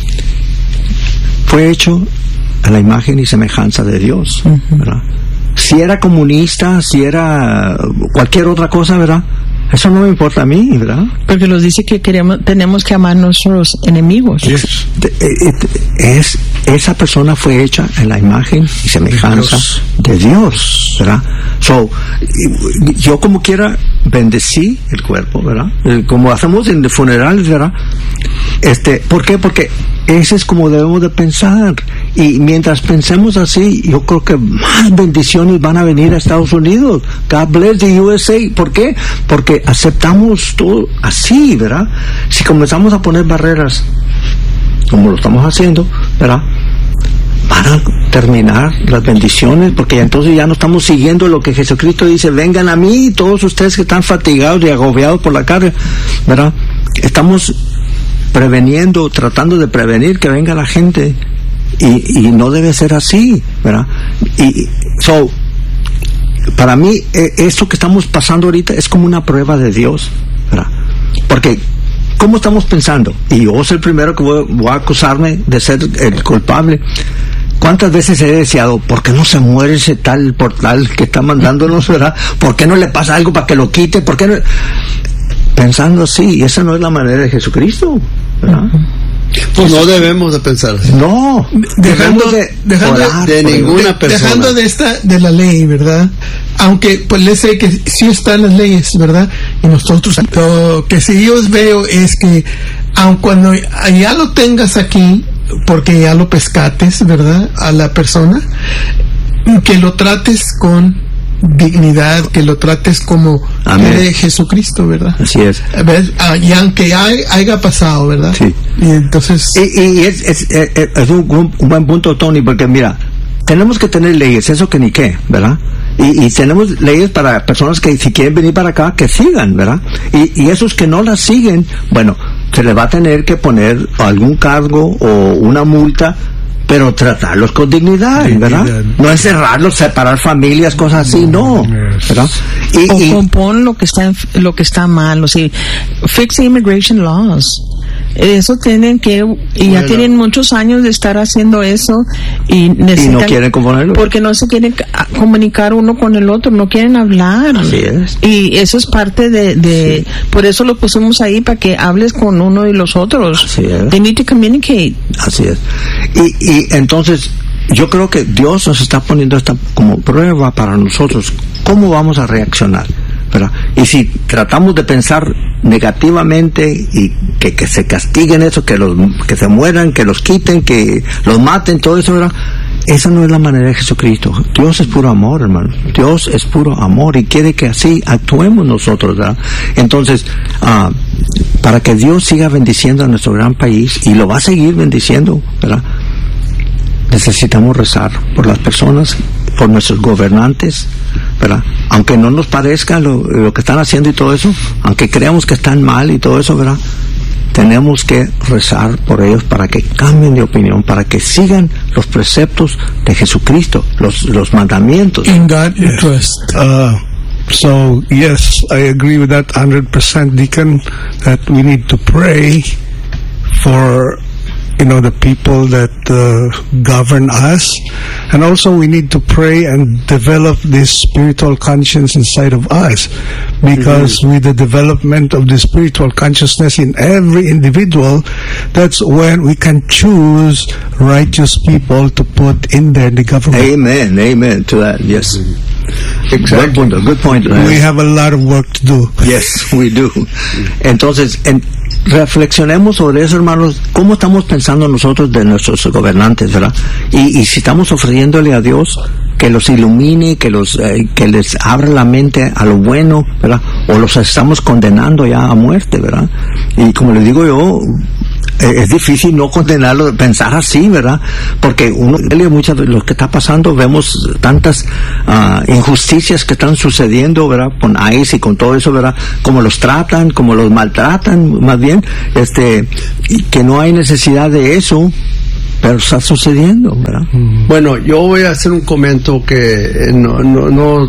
fue hecho a la imagen y semejanza de Dios, ¿verdad? Si era comunista, si era cualquier otra cosa, ¿verdad? Eso no me importa a mí, ¿verdad? Porque nos dice que tenemos que amar a nuestros enemigos. Yes. Esa persona fue hecha en la imagen y semejanza de Dios, ¿verdad? So, yo como quiera bendecí el cuerpo, ¿verdad? Como hacemos en funerales, ¿verdad? ¿Por qué? Porque ese es como debemos de pensar. Y mientras pensemos así, yo creo que más bendiciones van a venir a Estados Unidos. God bless the USA. ¿Por qué? Porque aceptamos todo así, ¿verdad? Si comenzamos a poner barreras, como lo estamos haciendo, ¿verdad? Van a terminar las bendiciones, porque entonces ya no estamos siguiendo lo que Jesucristo dice: vengan a mí, todos ustedes que están fatigados y agobiados por la carga, ¿verdad? Estamos preveniendo, tratando de prevenir que venga la gente, y no debe ser así, ¿verdad? Para mí, esto que estamos pasando ahorita es como una prueba de Dios, ¿verdad? Porque, ¿cómo estamos pensando? Y yo soy el primero que voy a acusarme de ser el culpable. ¿Cuántas veces he deseado, por qué no se muere ese tal portal que está mandándonos, ¿verdad? ¿Por qué no le pasa algo para que lo quite? ¿Por qué no? Pensando así, esa no es la manera de Jesucristo, ¿verdad? Pues no debemos de pensar así. No, dejando de ninguna persona. Dejando de la ley, ¿verdad? Aunque pues le sé que sí están las leyes, ¿verdad? Y nosotros, lo que sí yo veo es que aun cuando ya lo tengas aquí, porque ya lo pescates, ¿verdad? A la persona, que lo trates con dignidad, que lo trates como de Jesucristo, ¿verdad? Así es. Y aunque haya pasado, ¿verdad? Sí. Y entonces es un buen punto, Tony, porque mira, tenemos que tener leyes, eso que ni qué, ¿verdad? Y tenemos leyes para personas que si quieren venir para acá, que sigan, ¿verdad? Y esos que no las siguen, bueno, se les va a tener que poner algún cargo o una multa, pero tratarlos con dignidad, ¿verdad? No encerrarlos, separar familias, cosas así, no, ¿verdad? O compon lo que está mal, o sea, fix immigration laws. Eso tienen que, y ya tienen muchos años de estar haciendo eso, y necesitan, no quieren componerlo, porque no se quieren comunicar uno con el otro, no quieren hablar. Así es. Y eso es parte de por eso lo pusimos ahí, para que hables con uno y los otros. Así es. They need to communicate. Así es. Y entonces yo creo que Dios nos está poniendo esta como prueba para nosotros, cómo vamos a reaccionar, ¿verdad? Y si tratamos de pensar negativamente y que se castiguen eso, que se mueran, que los quiten, que los maten, todo eso, ¿verdad? Esa no es la manera de Jesucristo. Dios es puro amor, hermano. Dios es puro amor y quiere que así actuemos nosotros, ¿verdad? Entonces, para que Dios siga bendiciendo a nuestro gran país, y lo va a seguir bendiciendo, ¿verdad? Necesitamos rezar por las personas, por nuestros gobernantes, ¿verdad? Aunque no nos parezca lo que están haciendo y todo eso, aunque creamos que están mal y todo eso, ¿verdad? Tenemos que rezar por ellos para que cambien de opinión, para que sigan los preceptos de Jesucristo, los mandamientos. In God we trust. So yes, I agree with that 100%, Deacon, that we need to pray for the people that govern us. And also we need to pray and develop this spiritual conscience inside of us, because with the development of the spiritual consciousness in every individual, that's when we can choose righteous people to put in there the government. Amen to that. Yes. Exactly. Good point. We have a lot of work to do. Yes, we do. Entonces, reflexionemos sobre eso, hermanos. ¿Cómo estamos pensando nosotros de nuestros gobernantes, verdad? Y si estamos ofreciéndole a Dios que los ilumine, que les abra la mente a lo bueno, ¿verdad? O los estamos condenando ya a muerte, ¿verdad? Y como les digo yo, es difícil no condenarlo, pensar así, ¿verdad? Porque uno muchas veces lo que está pasando, vemos tantas injusticias que están sucediendo, ¿verdad? Con ICE y con todo eso, ¿verdad? Cómo los tratan, cómo los maltratan, más bien, y que no hay necesidad de eso, pero está sucediendo, ¿verdad? Bueno, yo voy a hacer un comentario que no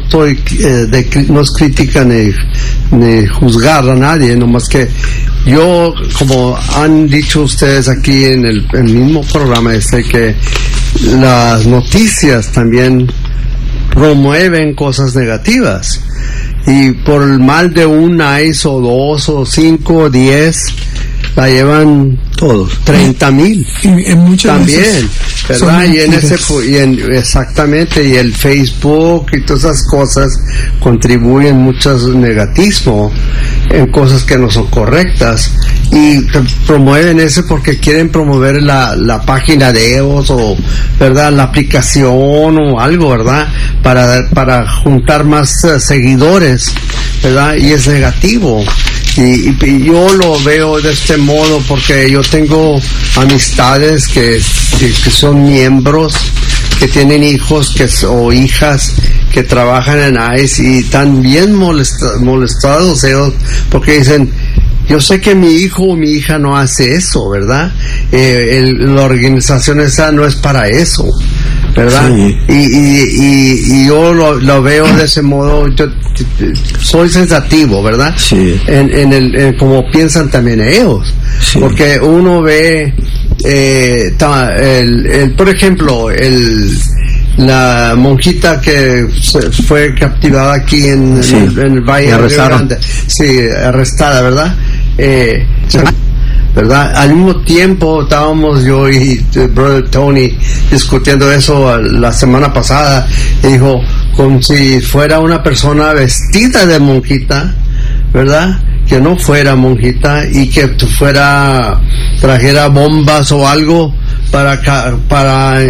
es crítica ni juzgar a nadie, nomás que yo, como han dicho ustedes aquí en el mismo programa que las noticias también promueven cosas negativas, y por el mal de un ICE o 2 o 5 o 10 la llevan todos 30,000 también veces, ¿verdad? Exactamente, y el Facebook y todas esas cosas contribuyen mucho negativismo en cosas que no son correctas, y promueven eso porque quieren promover la página de ellos, o verdad, la aplicación o algo, verdad, para juntar más seguidores, verdad, y es negativo. Y yo lo veo de este modo porque yo tengo amistades que son miembros, que tienen hijos o hijas que trabajan en ICE, y están bien molestados ellos porque dicen: yo sé que mi hijo o mi hija no hace eso, ¿verdad? La organización esa no es para eso, ¿verdad? Sí. Y yo lo veo de ese modo. Yo soy sensativo, ¿verdad? Sí. En como piensan también ellos. Sí. Porque uno ve por ejemplo, la monjita que fue captivada aquí en el Valle de Río Grande. Sí, arrestada, ¿verdad? ¿Verdad? Al mismo tiempo estábamos yo y Brother Tony discutiendo eso la semana pasada, y dijo, como si fuera una persona vestida de monjita, ¿verdad? Que no fuera monjita y que trajera bombas o algo para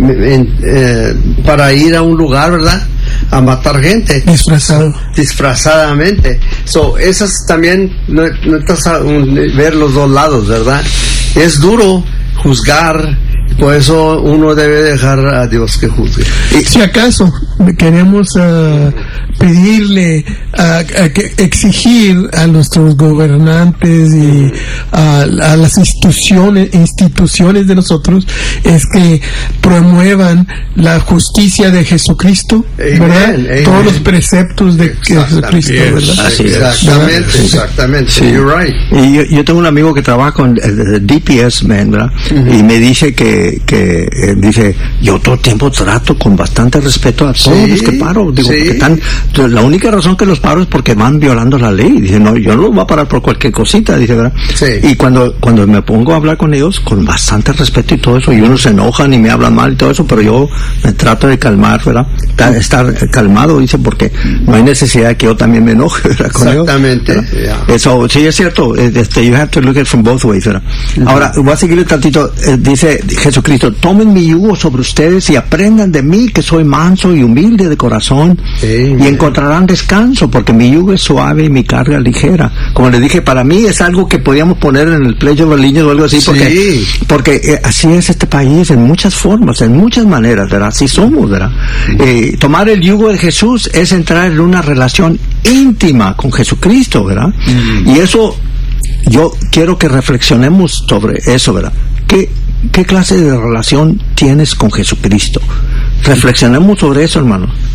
ir a un lugar, ¿verdad? A matar gente disfrazadamente. Esas también no estás a ver los dos lados, ¿verdad? Es duro juzgar, por eso uno debe dejar a Dios que juzgue. Si acaso queremos pedirle, exigir a nuestros gobernantes y a las instituciones de nosotros, es que promuevan la justicia de Jesucristo, ¿verdad? Amen. Todos los preceptos de Jesucristo, ¿verdad? Exactamente. Sí. You're right. Y yo tengo un amigo que trabaja con DPS, ¿verdad? Y me dice que dice, yo todo el tiempo trato con bastante respeto a todos los que paro. Digo, porque la única razón que los paro es porque van violando la ley. Dice, no, yo no los voy a parar por cualquier cosita, dice, ¿verdad? Sí. Y cuando me pongo a hablar con ellos con bastante respeto y todo eso, y uno se enojan y me hablan mal y todo eso, pero yo me trato de calmar, ¿verdad? Estar calmado, dice, porque no hay necesidad de que yo también me enoje, ¿verdad? Con exactamente. Ellos, eso sí es cierto. You have to look at it from both ways, ¿verdad? Ahora voy a seguirle tantito. Dice Jesucristo, tomen mi yugo sobre ustedes y aprendan de mí, que soy manso y humilde de corazón, y encontrarán descanso, porque mi yugo es suave y mi carga ligera. Como les dije, para mí es algo que podíamos poner en el Pledge of Allegiance o algo así, porque así es este país en muchas formas, en muchas maneras, ¿verdad? Así somos, ¿verdad? Tomar el yugo de Jesús es entrar en una relación íntima con Jesucristo, ¿verdad? Y eso, yo quiero que reflexionemos sobre eso, ¿verdad? ¿Qué clase de relación tienes con Jesucristo? Reflexionemos sobre eso, hermano.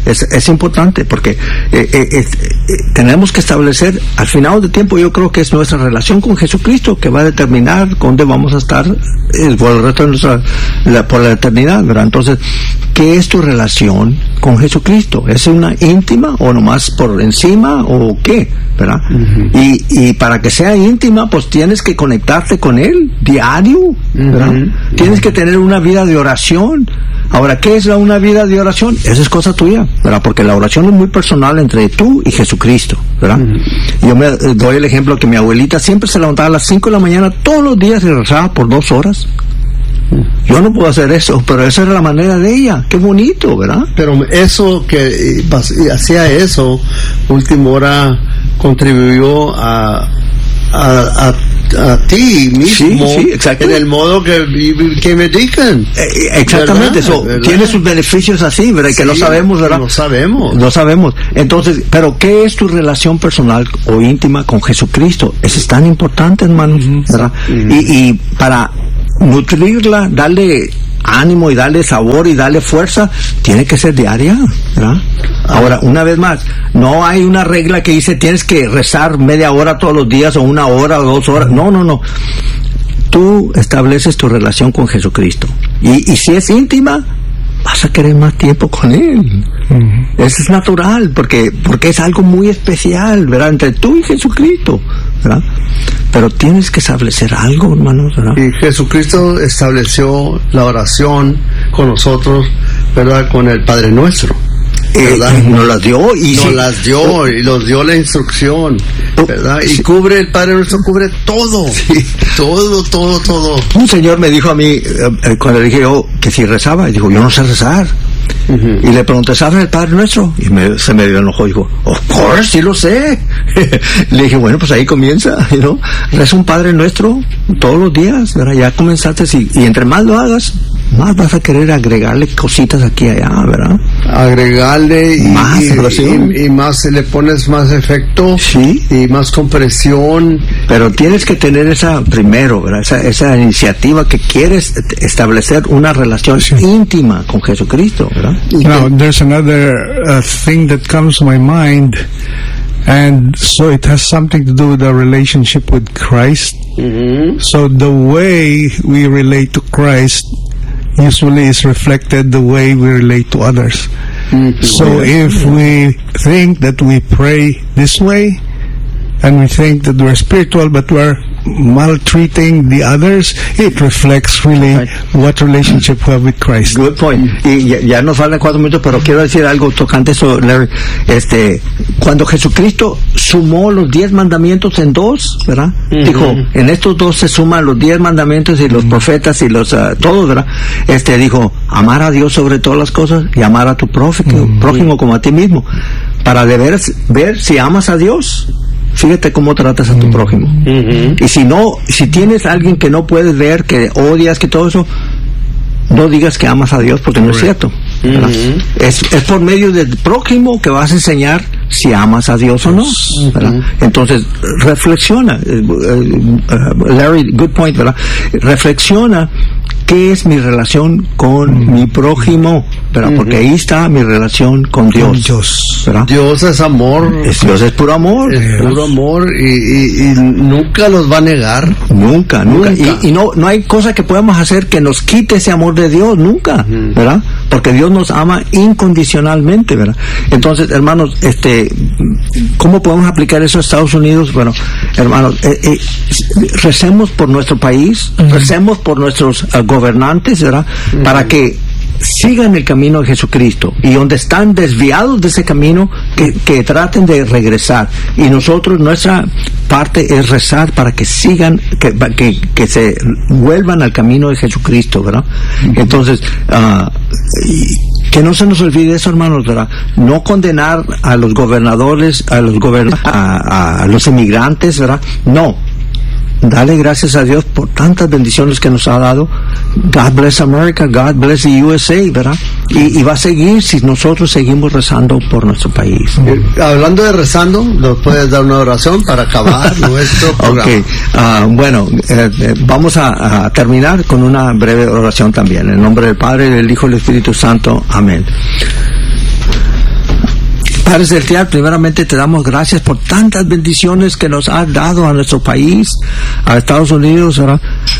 Es importante porque tenemos que establecer, al final del tiempo, yo creo que es nuestra relación con Jesucristo que va a determinar dónde vamos a estar por el resto de por la eternidad, ¿verdad? Entonces, ¿qué es tu relación con Jesucristo? ¿Es una íntima o nomás por encima o qué? ¿Verdad? Y para que sea íntima, pues tienes que conectarte con Él diario, ¿verdad? Tienes que tener una vida de oración. Ahora, ¿qué es una vida de oración? Esa es cosa tuya, ¿verdad? Porque la oración es muy personal entre tú y Jesucristo, ¿verdad? Yo me doy el ejemplo que mi abuelita siempre se levantaba a las 5 de la mañana todos los días y rezaba por 2 horas. Yo no puedo hacer eso, pero esa era la manera de ella. Qué bonito, ¿verdad? Pero eso que hacía eso, última hora contribuyó a ti mismo, sí, en el modo que me digan. Exactamente, eso tiene sus beneficios así, ¿verdad? Sí, que no sabemos, ¿verdad? No sabemos. Entonces, pero ¿qué es tu relación personal o íntima con Jesucristo? Eso es tan importante, hermanos, ¿verdad? Y para nutrirla, darle ánimo y darle sabor y darle fuerza, tiene que ser diaria, ¿verdad? Ahora, una vez más, no hay una regla que dice tienes que rezar media hora todos los días o 1 hora o 2 horas. No. Tú estableces tu relación con Jesucristo y si es íntima, vas a querer más tiempo con Él. Eso es natural, porque es algo muy especial, ¿verdad? Entre tú y Jesucristo, ¿verdad? Pero tienes que establecer algo, hermanos, ¿verdad? Y Jesucristo estableció la oración con nosotros, ¿verdad? Con el Padre Nuestro, ¿verdad? Nos las dio y nos dio la instrucción, ¿verdad? Y cubre, el Padre Nuestro cubre todo, todo. Un señor me dijo a mí, cuando le dije yo que si rezaba, y dijo, yo no sé rezar. Y le pregunté, ¿sabes el Padre Nuestro? Y se me dio el ojo y dijo, of course, sí lo sé. Le dije, bueno, pues ahí comienza, ¿no? Reza un Padre Nuestro todos los días, ¿verdad? Ya comenzaste, y entre más lo hagas, más vas a querer agregarle cositas aquí y allá, ¿verdad? Agregarle más y más le pones más efecto, sí, y más compresión. Pero tienes que tener esa primero, ¿verdad? Esa iniciativa que quieres establecer una relación íntima con Jesucristo, ¿verdad? Now, there's another thing that comes to my mind, and so it has something to do with our relationship with Christ. So the way we relate to Christ usually is reflected the way we relate to others. So if we think that we pray this way, and we think that we're spiritual but we're maltreating the others, it reflects really what relationship we have with Christ. Good point. Y ya nos faltan 4 minutos, pero quiero decir algo tocante eso, Larry. Cuando Jesucristo sumó los 10 mandamientos en 2, ¿verdad? Dijo, en estos 2 se suman los 10 mandamientos y los profetas y los todos, ¿verdad? Dijo, amar a Dios sobre todas las cosas y amar a tu prójimo como a ti mismo, para ver si amas a Dios. Fíjate cómo tratas a tu prójimo. Y si tienes a alguien que no puedes ver, que odias, que todo eso, no digas que amas a Dios, porque no es cierto, ¿verdad? Es por medio del prójimo que vas a enseñar si amas a Dios o no, ¿verdad? Entonces, reflexiona, Larry, good point, ¿verdad? Reflexiona qué es mi relación con mi prójimo, ¿verdad? Porque ahí está mi relación con Dios, ¿verdad? Dios es amor. Dios es puro amor. Es puro amor y nunca los va a negar. Nunca. Y no hay cosa que podamos hacer que nos quite ese amor de Dios, nunca, ¿verdad? Porque Dios nos ama incondicionalmente, ¿verdad? Entonces, hermanos, ¿cómo podemos aplicar eso a Estados Unidos? Bueno, hermanos, recemos por nuestro país, recemos por nuestros gobernantes, ¿verdad? Para que sigan el camino de Jesucristo, y donde están desviados de ese camino, que traten de regresar, y nosotros, nuestra parte es rezar para que sigan, que se vuelvan al camino de Jesucristo, ¿verdad? Entonces, que no se nos olvide eso, hermanos, ¿verdad? No condenar a los gobernadores, a los inmigrantes, ¿verdad? No. Dale gracias a Dios por tantas bendiciones que nos ha dado. God bless America, God bless the USA, ¿verdad? Y va a seguir si nosotros seguimos rezando por nuestro país. Hablando de rezando, ¿nos puedes dar una oración para acabar nuestro programa? Bueno, vamos a terminar con una breve oración también. En el nombre del Padre, del Hijo y del Espíritu Santo. Amén. Padre Celestial, primeramente te damos gracias por tantas bendiciones que nos has dado a nuestro país, a Estados Unidos, ¿verdad?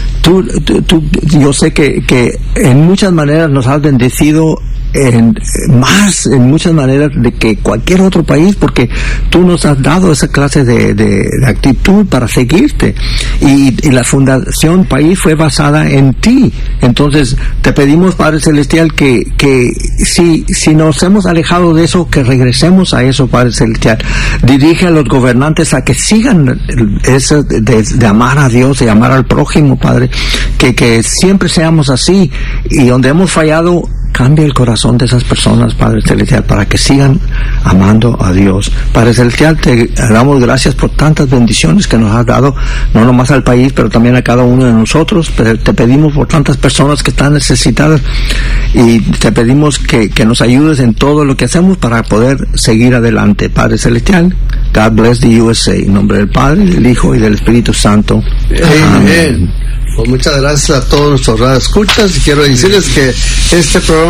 Yo sé que en muchas maneras nos has bendecido en muchas maneras de que cualquier otro país, porque tú nos has dado esa clase de actitud para seguirte, y la Fundación País fue basada en ti. Entonces te pedimos, Padre Celestial, que si nos hemos alejado de eso, que regresemos a eso, Padre Celestial. Dirige a los gobernantes a que sigan eso de amar a Dios y amar al prójimo, Padre, que siempre seamos así, y donde hemos fallado, cambia el corazón de esas personas, Padre Celestial, para que sigan amando a Dios. Padre Celestial, te damos gracias por tantas bendiciones que nos has dado, no nomás al país, pero también a cada uno de nosotros. Pero te pedimos por tantas personas que están necesitadas, y te pedimos que nos ayudes en todo lo que hacemos para poder seguir adelante. Padre Celestial, God bless the USA. En nombre del Padre, del Hijo y del Espíritu Santo. Amén. Pues muchas gracias a todos nuestros radioescuchas, y quiero decirles que este programa